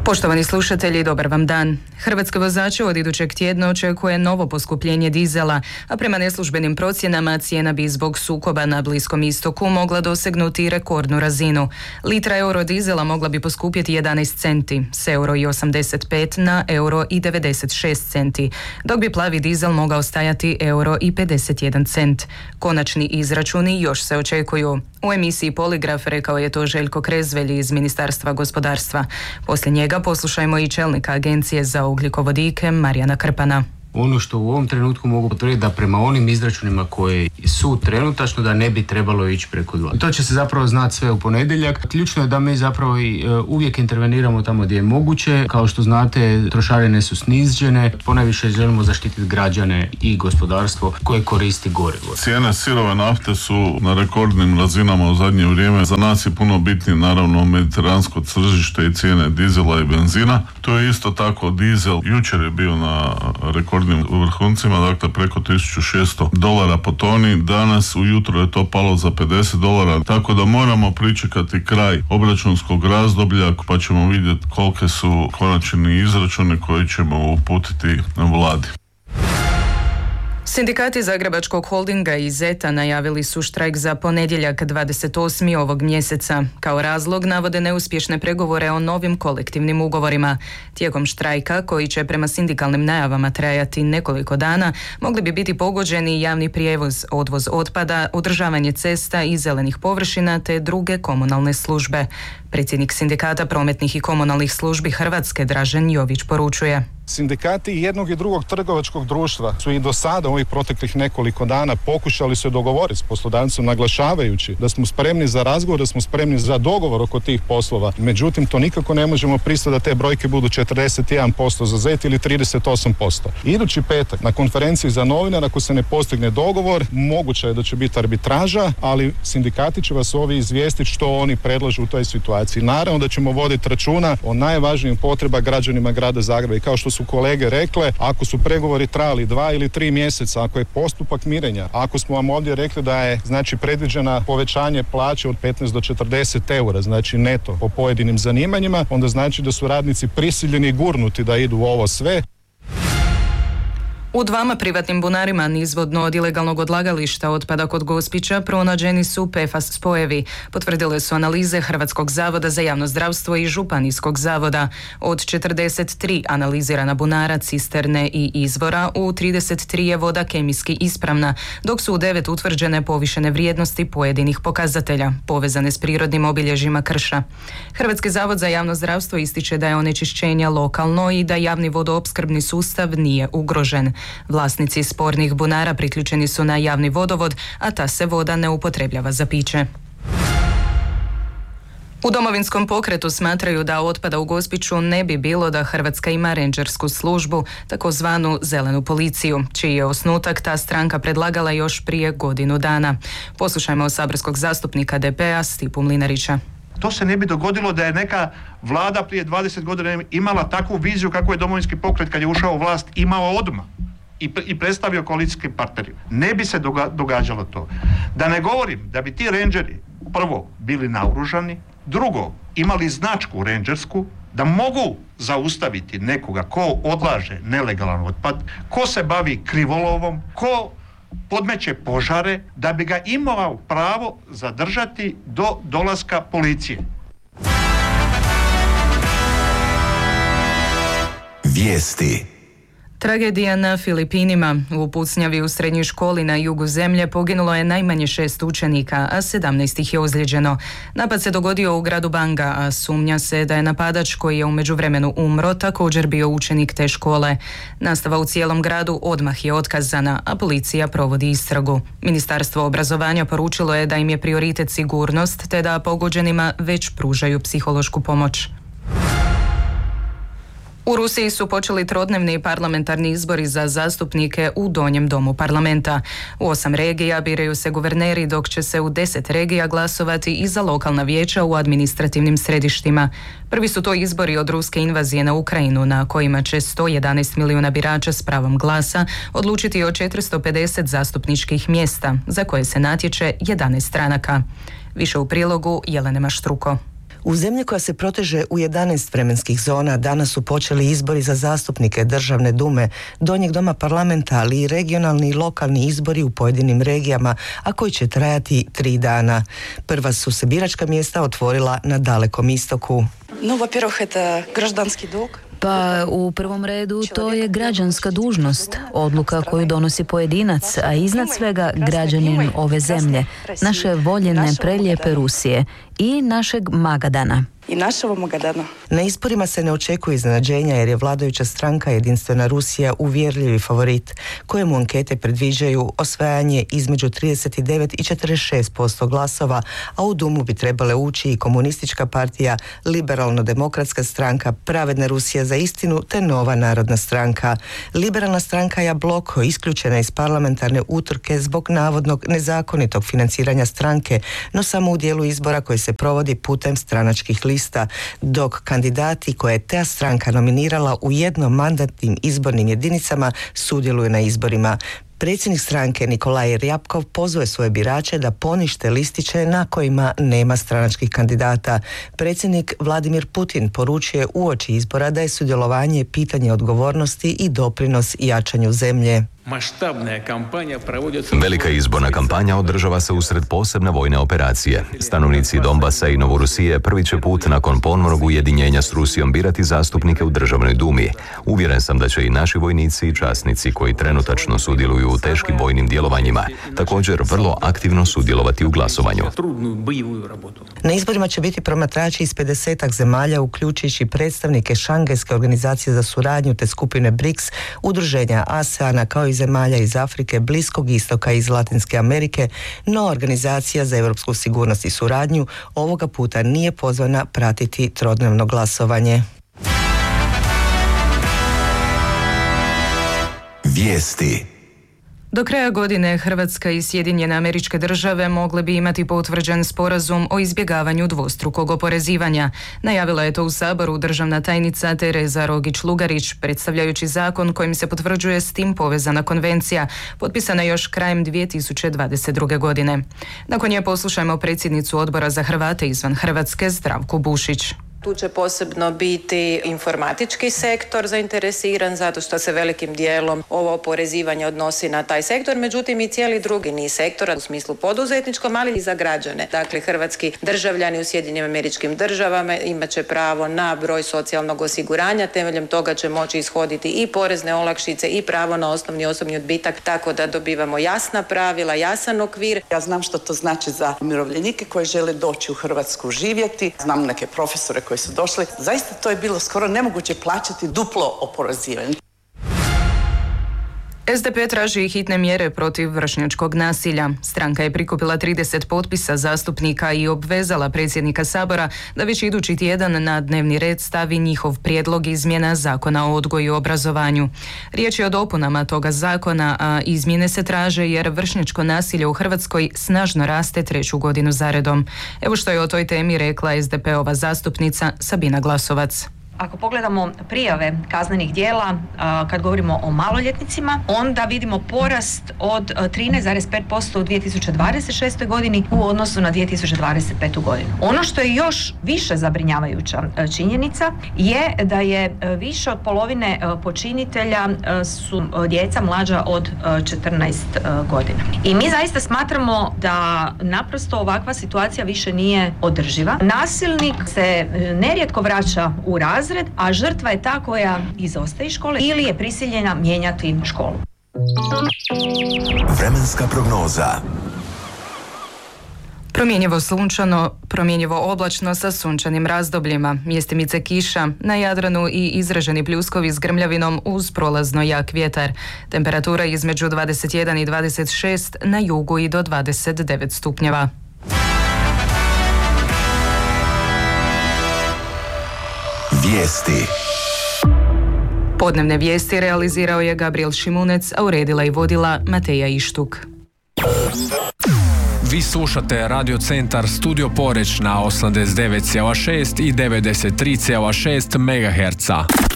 Poštovani slušatelji, dobar vam dan. Hrvatske vozače od idućeg tjedna očekuje novo poskupljenje dizela, a prema neslužbenim procjenama cijena bi zbog sukoba na Bliskom istoku mogla dosegnuti rekordnu razinu. Litra eurodizela mogla bi poskupjeti 11 centi, s euro i 85 na euro i 96 centi, dok bi plavi dizel mogao stajati euro i 51 cent. Konačni izračuni još se očekuju. U emisiji Poligraf rekao je to Željko Krezvelj iz Ministarstva gospodarstva. Poslije njega poslušajmo i čelnika Agencije za ugljikovodike Marijana Krpana. Ono što u ovom trenutku mogu potvrditi da prema onim izračunima koji su trenutačno da ne bi trebalo ići preko 2. To će se zapravo znati sve u ponedjeljak. Ključno je da mi zapravo uvijek interveniramo tamo gdje je moguće. Kao što znate, trošarine su snižene. Ponajviše želimo zaštititi građane i gospodarstvo koje koristi gorivo. Cijene sirove nafte su na rekordnim razinama u zadnje vrijeme. Za nas je puno bitnije naravno mediteransko tržište i cijene dizela i benzina. To je isto tako dizel. Jučer je bio na rekordnim vrhuncima, dakle preko $1,600 po toni. Danas ujutro je to palo za $50, tako da moramo pričekati kraj obračunskog razdoblja pa ćemo vidjeti kolike su konačni izračuni koji ćemo uputiti vladi. Sindikati Zagrebačkog holdinga i ZET-a najavili su štrajk za ponedjeljak 28. ovog mjeseca. Kao razlog navode neuspješne pregovore o novim kolektivnim ugovorima. Tijekom štrajka, koji će prema sindikalnim najavama trajati nekoliko dana, mogli bi biti pogođeni javni prijevoz, odvoz otpada, održavanje cesta i zelenih površina te druge komunalne službe. Predsjednik Sindikata prometnih i komunalnih službi Hrvatske Dražen Jović poručuje. Sindikati jednog i drugog trgovačkog društva su i do sada ovih proteklih nekoliko dana pokušali se dogovoriti s poslodavcem, naglašavajući da smo spremni za razgovor, da smo spremni za dogovor oko tih poslova. Međutim, to nikako ne možemo pristati da te brojke budu 41% za ZET ili 38%. Idući petak na konferenciji za novinare, ako se ne postigne dogovor, moguće je da će biti arbitraža, ali sindikati će vas ovi izvijestiti što oni predlažu u toj situaciji. Naravno da ćemo voditi računa o najvažnijim potreba građanima grada Zagreba i kao što su kolege rekle, ako su pregovori trajali 2 ili 3 mjeseca, ako je postupak mirenja, ako smo vam ovdje rekli da je predviđena povećanje plaće od 15 do 40 eura, neto po pojedinim zanimanjima, onda znači da su radnici prisiljeni i gurnuti da idu u ovo sve. U 2 privatnim bunarima nizvodno od ilegalnog odlagališta otpada kod Gospića pronađeni su PFAS spojevi, potvrdile su analize Hrvatskog zavoda za javno zdravstvo i Županijskog zavoda. Od 43 analizirana bunara, cisterne i izvora, u 33 je voda kemijski ispravna, dok su u 9 utvrđene povišene vrijednosti pojedinih pokazatelja, povezane s prirodnim obilježjima krša. Hrvatski zavod za javno zdravstvo ističe da je onečišćenje lokalno i da javni vodoopskrbni sustav nije ugrožen. Vlasnici spornih bunara priključeni su na javni vodovod, a ta se voda ne upotrebljava za piće. U Domovinskom pokretu smatraju da otpada u Gospiću ne bi bilo da Hrvatska ima rendžersku službu, takozvanu zelenu policiju, čiji je osnutak ta stranka predlagala još prije godinu dana. Poslušajmo saborskog zastupnika DP-a Stipu Mlinarića. To se ne bi dogodilo da je neka vlada prije 20 godina imala takvu viziju kako je Domovinski pokret kad je ušao u vlast imao odmah i predstavio koalicijske partnere. Ne bi se događalo to. Da ne govorim da bi ti rendžeri prvo bili naoružani, drugo imali značku rendžersku, da mogu zaustaviti nekoga ko odlaže nelegalan otpad, ko se bavi krivolovom, ko podmeće požare, da bi ga imao pravo zadržati do dolaska policije. Vijesti. Tragedija na Filipinima. U pucnjavi u srednjoj školi na jugu zemlje poginulo je najmanje 6 učenika, a 17 ih je ozlijeđeno. Napad se dogodio u gradu Banga, a sumnja se da je napadač koji je u međuvremenu umro također bio učenik te škole. Nastava u cijelom gradu odmah je otkazana, a policija provodi istragu. Ministarstvo obrazovanja poručilo je da im je prioritet sigurnost, te da pogođenima već pružaju psihološku pomoć. U Rusiji su počeli trodnevni parlamentarni izbori za zastupnike u Donjem domu parlamenta. U 8 regija biraju se guverneri, dok će se u 10 regija glasovati i za lokalna vijeća u administrativnim središtima. Prvi su to izbori od ruske invazije na Ukrajinu, na kojima će 111 milijuna birača s pravom glasa odlučiti o 450 zastupničkih mjesta, za koje se natječe 11 stranaka. Više u prilogu Jelene Maštruko. U zemlji koja se proteže u 11 vremenskih zona danas su počeli izbori za zastupnike Državne dume, Donjeg doma parlamenta, ali i regionalni i lokalni izbori u pojedinim regijama, a koji će trajati 3 dana. Prva su se biračka mjesta otvorila na Dalekom istoku. Во-первых, это гражданский долг. Pa u prvom redu to je građanska dužnost, odluka koju donosi pojedinac, a iznad svega građanin ove zemlje, naše voljene prelijepe Rusije i našeg Magadana. I našeg Magadana. Na izborima se ne očekuje iznenađenja jer je vladajuća stranka Jedinstvena Rusija uvjerljivi favorit, kojemu ankete predviđaju osvajanje između 39 i 46% glasova, a u Dumu bi trebale ući i Komunistička partija, Liberalno-demokratska stranka, Pravedna Rusija za istinu te Nova narodna stranka. Liberalna stranka Jablok isključena iz parlamentarne utrke zbog navodnog nezakonitog financiranja stranke, no samo u dijelu izbora koji se provodi putem stranačkih lista, dok kandidati koje je ta stranka nominirala u jednomandatnim izbornim jedinicama sudjeluju na izborima. Predsjednik stranke Nikolaj Rjapkov pozove svoje birače da ponište listiće na kojima nema stranačkih kandidata. Predsjednik Vladimir Putin poručuje uoči izbora da je sudjelovanje pitanje odgovornosti i doprinos jačanju zemlje. Velika izborna kampanja održava se usred posebne vojne operacije. Stanovnici Donbasa i Novorusije prvi će put nakon ponovnog ujedinjenja s Rusijom birati zastupnike u Državnoj dumi. Uvjeren sam da će i naši vojnici i časnici koji trenutačno sudjeluju u teškim vojnim djelovanjima također vrlo aktivno sudjelovati u glasovanju. Na izborima će biti promatrači iz 50 zemalja, uključujući predstavnike Šangajske organizacije za suradnju te skupine BRICS, udruženja ASEANA kao i zemalja iz Afrike, Bliskog istoka i iz Latinske Amerike, no Organizacija za europsku sigurnost i suradnju ovoga puta nije pozvana pratiti trodnevno glasovanje. Vijesti. Do kraja godine Hrvatska i Sjedinjene Američke Države mogle bi imati potvrđen sporazum o izbjegavanju dvostrukog oporezivanja. Najavila je to u Saboru državna tajnica Tereza Rogić-Lugarić, predstavljajući zakon kojim se potvrđuje s tim povezana konvencija, potpisana još krajem 2022. godine. Nakon nje poslušajmo predsjednicu Odbora za Hrvate izvan Hrvatske, Zdravku Bušić. Tu će posebno biti informatički sektor zainteresiran, zato što se velikim dijelom ovo oporezivanje odnosi na taj sektor, međutim i cijeli drugi niz sektora u smislu poduzetničkom, ali i za građane. Dakle, hrvatski državljani u Sjedinjenim Američkim Državama imat će pravo na broj socijalnog osiguranja, temeljem toga će moći ishoditi i porezne olakšice i pravo na osnovni osobni odbitak, tako da dobivamo jasna pravila, jasan okvir. Ja znam što to znači za umirovljenike koji žele doći u Hrvatsku živjeti, znam neke profesore koji su došli. Zaista to je bilo skoro nemoguće plaćati duplo oporezivanje. SDP traži hitne mjere protiv vršnjačkog nasilja. Stranka je prikupila 30 potpisa zastupnika i obvezala predsjednika Sabora da već idući tjedan na dnevni red stavi njihov prijedlog izmjena Zakona o odgoju i obrazovanju. Riječ je o dopunama toga zakona, a izmjene se traže jer vršnjačko nasilje u Hrvatskoj snažno raste 3. godinu zaredom. Evo što je o toj temi rekla SDP-ova zastupnica Sabina Glasovac. Ako pogledamo prijave kaznenih djela, kad govorimo o maloljetnicima, onda vidimo porast od 13,5% u 2026. godini u odnosu na 2025. godinu. Ono što je još više zabrinjavajuća činjenica je da je više od polovine počinitelja su djeca mlađa od 14 godina. I mi zaista smatramo da naprosto ovakva situacija više nije održiva. Nasilnik se nerijetko vraća u razred, a žrtva je ta koja izostaje iz škole ili je prisiljena mijenjati školu. Vremenska prognoza. Promjenjivo sunčano, promjenjivo oblačno sa sunčanim razdobljima, mjestimice kiša, na Jadranu i izraženi pljuskovi s grmljavinom uz prolazno jak vjetar. Temperatura između 21 i 26, na jugu i do 29 stupnjeva. Vijesti. Podnevne vijesti realizirao je Gabriel Šimunec, a uredila i vodila Mateja Ištuk. Vi slušate Radio Centar Studio Poreč na 89,6 i 93,6 MHz.